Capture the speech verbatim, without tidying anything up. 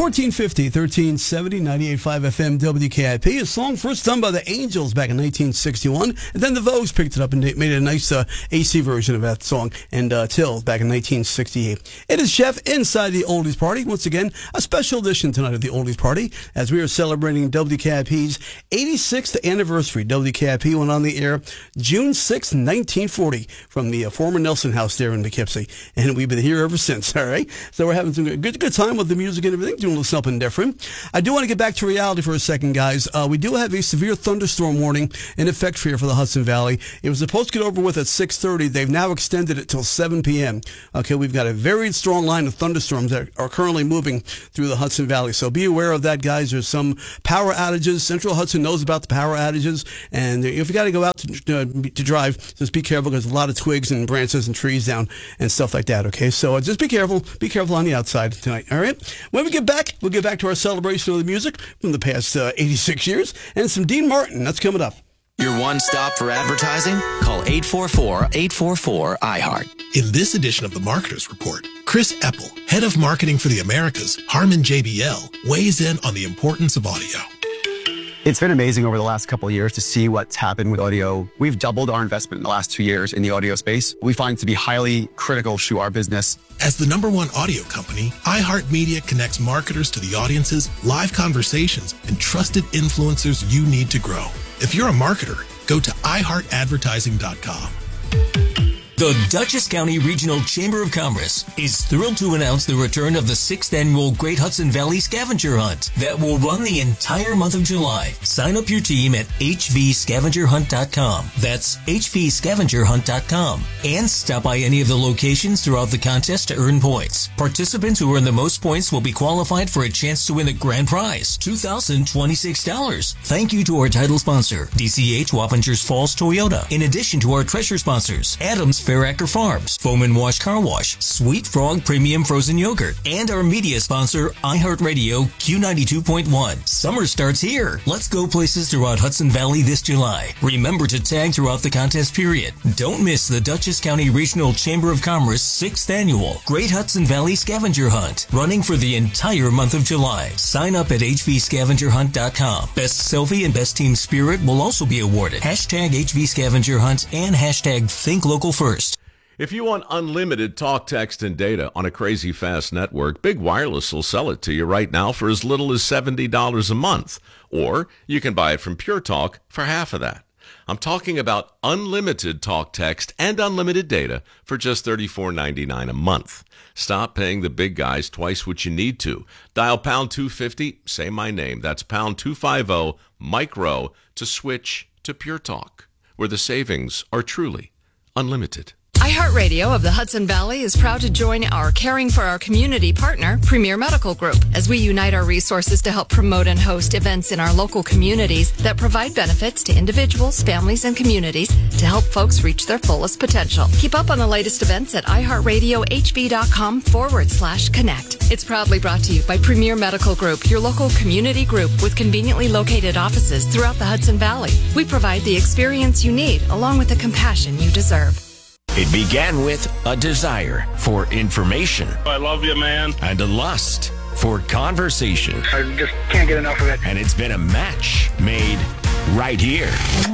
fourteen fifty, thirteen seventy, ninety-eight point five F M W K I P. A song first done by the Angels back in nineteen sixty-one, and then the Vogues picked it up and made it a nice uh, A C version of that song, and uh, Till back in nineteen sixty-eight. It is Chef inside the Oldies Party. Once again, a special edition tonight of the Oldies Party as we are celebrating W K I P's eighty-sixth anniversary. W K I P went on the air June sixth, nineteen forty, from the uh, former Nelson House there in Poughkeepsie, and we've been here ever since. All right, so we're having some good good time with the music and everything, doing a little something different. I do want to get back to reality for a second, guys. Uh, we do have a severe thunderstorm warning in effect here for the Hudson Valley. It was supposed to get over with at six thirty. They've now extended it till seven p.m. Okay, we've got a very strong line of thunderstorms that are currently moving through the Hudson Valley. So be aware of that, guys. There's some power outages. Central Hudson knows about the power outages. And if you got to go out to, uh, to drive, just be careful because there's a lot of twigs and branches and trees down and stuff like that. Okay, so uh, just be careful. Be careful on the outside tonight. All right. When we get back, we'll get back to our celebration of the music from the past uh, eighty-six years and some Dean Martin. That's coming up. Your one stop for advertising? Call eight four four, eight four four, I heart. In this edition of the Marketers Report, Chris Eppel, head of marketing for the Americas, Harman J B L, weighs in on the importance of audio. It's been amazing over the last couple of years to see what's happened with audio. We've doubled our investment in the last two years in the audio space. We find it to be highly critical to our business. As the number one audio company, iHeartMedia connects marketers to the audiences, live conversations, and trusted influencers you need to grow. If you're a marketer, go to i heart advertising dot com. The Dutchess County Regional Chamber of Commerce is thrilled to announce the return of the sixth annual Great Hudson Valley Scavenger Hunt that will run the entire month of July. Sign up your team at h v scavenger hunt dot com. That's h v scavenger hunt dot com. And stop by any of the locations throughout the contest to earn points. Participants who earn the most points will be qualified for a chance to win the grand prize, two thousand twenty-six dollars. Thank you to our title sponsor, D C H Wappingers Falls Toyota. In addition to our treasure sponsors, Adams Fairacre Farms, Foam and Wash Car Wash, Sweet Frog Premium Frozen Yogurt, and our media sponsor, iHeartRadio Q ninety-two point one. Summer starts here. Let's go places throughout Hudson Valley this July. Remember to tag throughout the contest period. Don't miss the Dutchess County Regional Chamber of Commerce sixth Annual Great Hudson Valley Scavenger Hunt, running for the entire month of July. Sign up at h v scavenger hunt dot com. Best Selfie and Best Team Spirit will also be awarded. Hashtag H V Scavenger Hunt and hashtag Think Local First. If you want unlimited talk, text, and data on a crazy fast network, Big Wireless will sell it to you right now for as little as seventy dollars a month. Or you can buy it from Pure Talk for half of that. I'm talking about unlimited talk, text, and unlimited data for just thirty-four ninety-nine a month. Stop paying the big guys twice what you need to. Dial pound two fifty, say my name. That's pound two fifty, micro, to switch to Pure Talk, where the savings are truly unlimited. iHeartRadio of the Hudson Valley is proud to join our Caring for Our Community partner, Premier Medical Group, as we unite our resources to help promote and host events in our local communities that provide benefits to individuals, families, and communities to help folks reach their fullest potential. Keep up on the latest events at iHeartRadioHV.com forward slash connect. It's proudly brought to you by Premier Medical Group, your local community group with conveniently located offices throughout the Hudson Valley. We provide the experience you need along with the compassion you deserve. It began with a desire for information. I love you, man. And a lust for conversation. I just can't get enough of it. And it's been a match made right here.